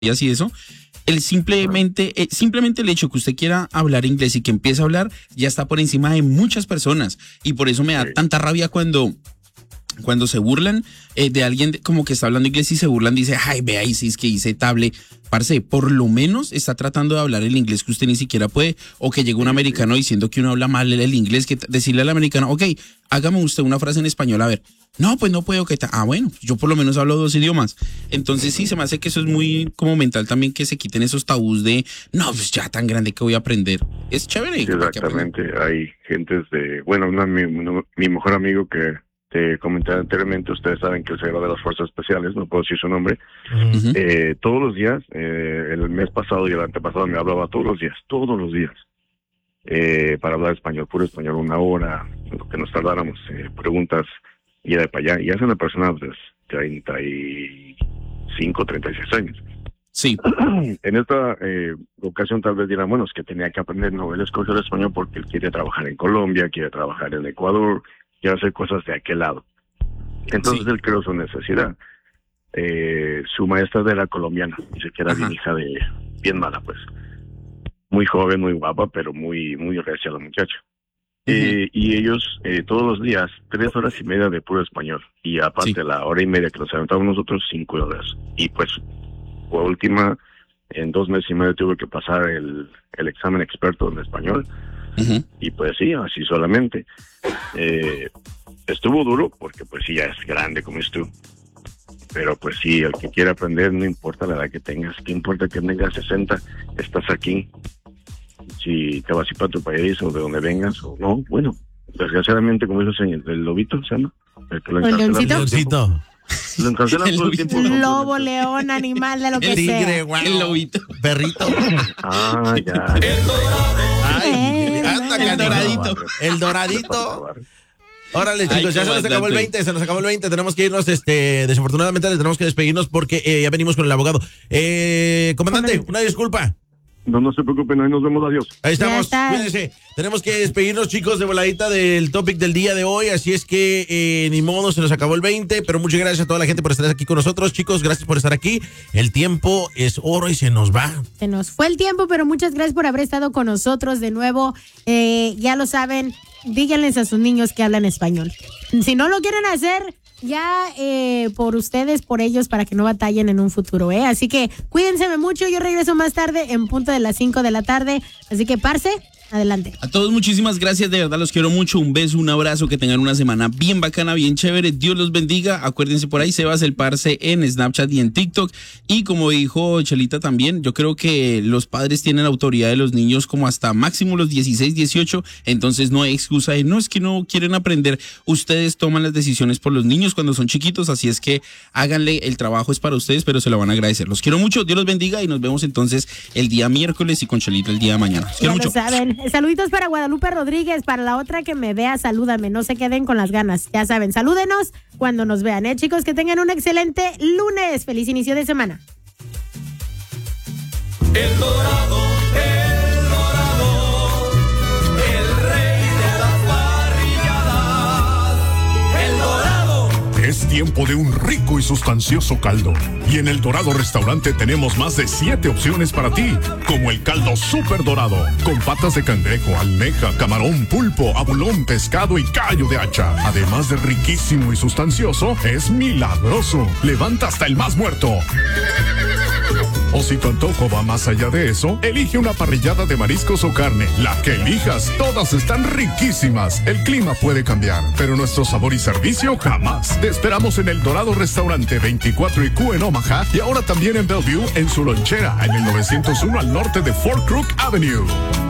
y eso, simplemente el hecho que usted quiera hablar inglés y que empiece a hablar, ya está por encima de muchas personas. Y por eso me da tanta rabia cuando se burlan de alguien como que está hablando inglés y se burlan, dice, ay, ve ahí, si es que dice table. Parce, por lo menos está tratando de hablar el inglés que usted ni siquiera puede, o que llega un americano diciendo que uno habla mal el inglés, que decirle al americano, ok, hágame usted una frase en español, a ver. No, pues no puedo, bueno, yo por lo menos hablo 2 idiomas. Entonces sí, se me hace que eso es muy como mental también, que se quiten esos tabús de, no, pues ya tan grande que voy a aprender. Es chévere. Sí, exactamente, hay gentes mi mejor amigo que te comenté anteriormente, ustedes saben que él se graduó de las Fuerzas Especiales, no puedo decir su nombre. Todos los días, el mes pasado y el antepasado me hablaba todos los días, para hablar español, puro español, 1 hora, lo que nos tardáramos, preguntas, y de para allá, y hace una persona de 35, 36 años. Sí. En esta ocasión tal vez dirán, bueno, es que tenía que aprender, no, él escogió el español porque él quiere trabajar en Colombia, quiere trabajar en Ecuador, quiere hacer cosas de aquel lado. Entonces él creó su necesidad. Su maestra era colombiana, dice que era bien mala, pues. Muy joven, muy guapa, pero muy recia la muchacha. Y ellos todos los días 3 horas y media de puro español, y aparte la hora y media que nos aventamos nosotros, 5 horas. Y pues por última, en 2 meses y medio tuve que pasar el examen experto en español. Y pues sí, así solamente. Estuvo duro porque pues sí, ya es grande como es tú, pero pues sí, el que quiere aprender, no importa la edad que tengas, que importa que tengas 60, estás aquí. Si te vas a ir para tu país o de donde vengas o no, bueno, desgraciadamente, como dices, el lobito, ¿se llama? El que lo leoncito. Lo encarcelan todo el tiempo. Lobo, león, animal, de lo que sea. Tigre, guau, el lobito. Perrito. Ya. El doradito. El doradito. Órale, chicos, ya se nos acabó el 20, tenemos que irnos, desafortunadamente tenemos que despedirnos porque ya venimos con el abogado. Comandante, una disculpa. No se preocupen, ahí nos vemos, adiós. Ahí estamos, cuídense. Tenemos que despedirnos, chicos, de voladita del topic del día de hoy, así es que ni modo, se nos acabó el 20, pero muchas gracias a toda la gente por estar aquí con nosotros, chicos, gracias por estar aquí. El tiempo es oro y se nos va. Se nos fue el tiempo, pero muchas gracias por haber estado con nosotros de nuevo. Ya lo saben, díganles a sus niños que hablan español. Si no lo quieren hacer, ya por ustedes, por ellos, para que no batallen en un futuro, Así que cuídense mucho, yo regreso más tarde en punto de las 5 de la tarde, así que parce, adelante. A todos muchísimas gracias, de verdad los quiero mucho, un beso, un abrazo, que tengan una semana bien bacana, bien chévere, Dios los bendiga, acuérdense por ahí, Sebas el Parce en Snapchat y en TikTok, y como dijo Chelita también, yo creo que los padres tienen la autoridad de los niños como hasta máximo los 16, 18, entonces no hay excusa de, no, es que no quieren aprender, ustedes toman las decisiones por los niños cuando son chiquitos, así es que háganle, el trabajo es para ustedes, pero se lo van a agradecer, los quiero mucho, Dios los bendiga, y nos vemos entonces el día miércoles y con Chelita el día de mañana, los quiero mucho. Saben. Saluditos para Guadalupe Rodríguez, para la otra que me vea, salúdame, no se queden con las ganas, ya saben, salúdenos cuando nos vean, chicos, que tengan un excelente lunes, feliz inicio de semana. El Dorado, el rey de las parrilladas, El Dorado. Es tiempo de un rico y sustancioso caldo. Y en El Dorado Restaurante tenemos más de 7 opciones para ti, como el caldo Super Dorado, con patas de cangrejo, almeja, camarón, pulpo, abulón, pescado y callo de hacha. Además de riquísimo y sustancioso, es milagroso. Levanta hasta el más muerto. O si tu antojo va más allá de eso, elige una parrillada de mariscos o carne. La que elijas, todas están riquísimas. El clima puede cambiar, pero nuestro sabor y servicio jamás. Te esperamos en El Dorado Restaurante 24 y Q en Omaha y ahora también en Bellevue en su lonchera en el 901 al norte de Fort Crook Avenue.